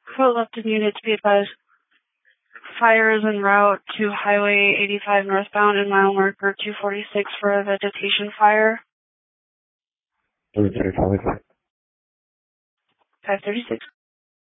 Code Lupton unit to be advised. Fire is en route to Highway 85 northbound in mile marker 246 for a vegetation fire. 536.